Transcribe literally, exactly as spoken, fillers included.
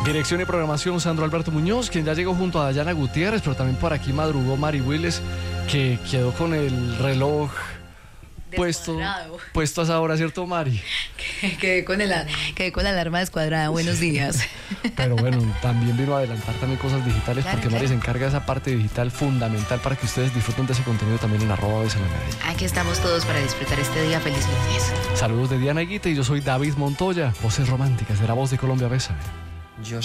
Dirección y programación Sandro Alberto Muñoz, quien ya llegó junto a Dayana Gutiérrez, pero también por aquí madrugó Mari Willes, que quedó con el reloj puesto, puesto a esa hora, ¿cierto, Mari? Quedé con, el, quedé con la alarma descuadrada. Buenos días. Pero bueno, también vino a adelantar también cosas digitales, claro, porque claro. Mari se encarga de esa parte digital fundamental para que ustedes disfruten de ese contenido también en arroba Bésame Medellín. Aquí estamos todos para disfrutar este día. Feliz lunes. Saludos de Diana Higuita y yo soy David Montoya, Voces Románticas de la Voz de Colombia. Bésame. Yo